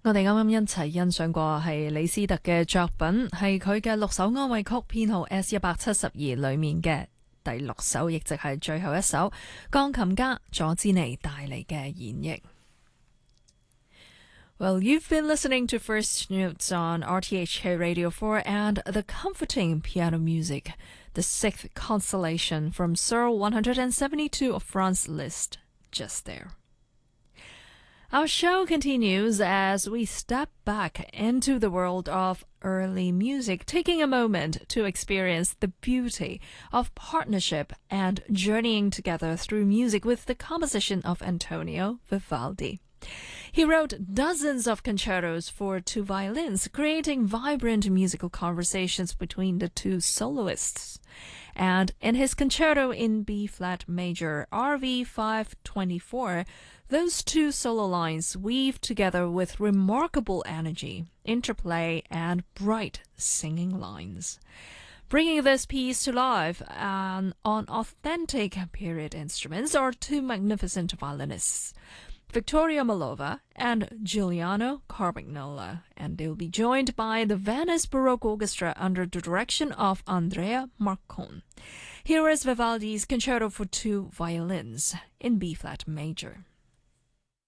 我哋啱啱一齊欣賞過係李斯特嘅作品，係佢嘅6首安慰曲編號 S172裏面嘅第6首，亦即係最後一首，鋼琴家佐茲尼帶嚟嘅演繹。Well, you've been listening to First Notes on RTHK Radio 4 and the comforting piano music, the 6th constellation from Searle 172 of Franz Liszt, just there. Our show continues as we step back into the world of early music, taking a moment to experience the beauty of partnership and journeying together through music with the composition of Antonio Vivaldi. He wrote dozens of concertos for 2 violins, creating vibrant musical conversations between the 2 soloists. And in his concerto in B-flat major, RV 524, those 2 solo lines weave together with remarkable energy, interplay, and bright singing lines. Bringing this piece to life on authentic period instruments are 2 magnificent violinists, Victoria Malova and Giuliano Carmagnola, and they'll be joined by the Venice Baroque Orchestra under the direction of Andrea Marcon. Here is Vivaldi's Concerto for 2 violins in B-flat major.